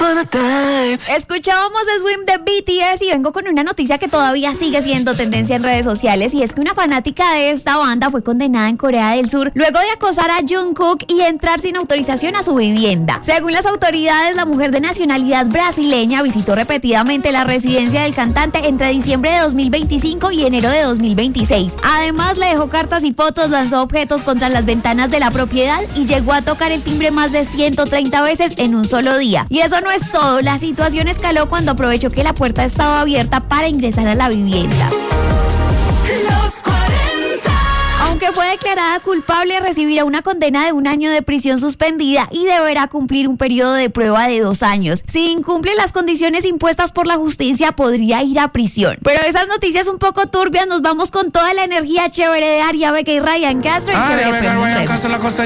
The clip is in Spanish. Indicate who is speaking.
Speaker 1: Escuchábamos Swim de BTS y vengo con una noticia que todavía sigue siendo tendencia en redes sociales, y es que una fanática de esta banda fue condenada en Corea del Sur luego de acosar a Jungkook y entrar sin autorización a su vivienda. Según las autoridades, la mujer de nacionalidad brasileña visitó repetidamente la residencia del cantante entre diciembre de 2025 y enero de 2026. Además, le dejó cartas y fotos, lanzó objetos contra las ventanas de la propiedad y llegó a tocar el timbre más de 130 veces en un solo día. Y eso no es todo, la situación escaló cuando aprovechó que la puerta estaba abierta para ingresar a la vivienda. Aunque fue declarada culpable, recibirá una condena de 1 año de prisión suspendida y deberá cumplir un periodo de prueba de 2 años. Si incumple las condiciones impuestas por la justicia, podría ir a prisión. Pero esas noticias un poco turbias, nos vamos con toda la energía chévere de Aria Vega y Ryan Castro.